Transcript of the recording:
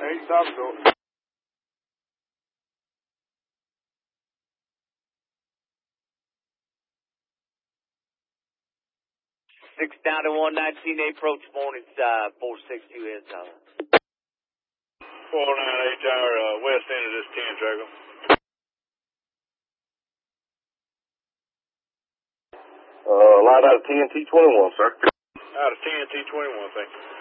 8 stops to it. 6 down to 119, approach morning 462 in tower. 498 tower, west end of this 10 Draco. Line out of TNT 21, sir. Out of TNT 21, thank you.